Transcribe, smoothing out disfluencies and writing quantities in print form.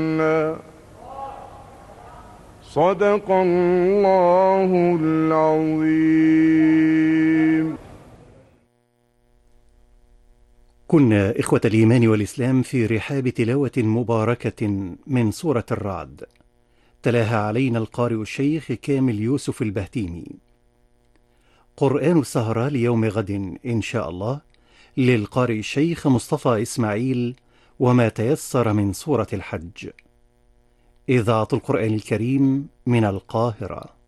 صدق الله العظيم. كنا إخوة الإيمان والإسلام في رحاب تلاوة مباركة من سورة الرعد، تلاها علينا القارئ الشيخ كامل يوسف البهتيمي. قرآن السهرة ليوم غد إن شاء الله للقارئ الشيخ مصطفى إسماعيل، وما تيسر من سورة الحج. إذاعة القرآن الكريم من القاهرة.